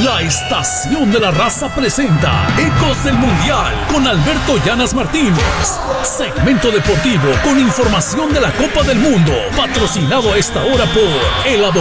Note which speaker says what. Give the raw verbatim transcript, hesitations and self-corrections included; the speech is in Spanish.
Speaker 1: La Estación de la Raza presenta Ecos del Mundial con Alberto Llanas Martínez. Segmento deportivo con información de la Copa del Mundo, patrocinado a esta hora por el abogado